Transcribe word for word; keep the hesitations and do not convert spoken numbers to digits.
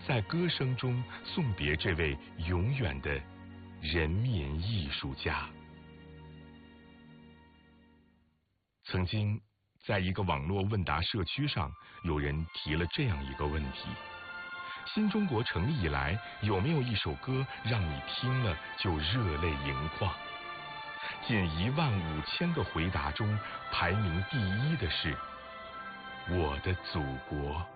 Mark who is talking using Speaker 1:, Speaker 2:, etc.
Speaker 1: 在歌声中送别这位永远的人民艺术家。曾经在一个网络问答社区上，有人提了这样一个问题：新中国成立以来，有没有一首歌让你听了就热泪盈眶？近一万五千个回答中，排名第一的是《我的祖国》。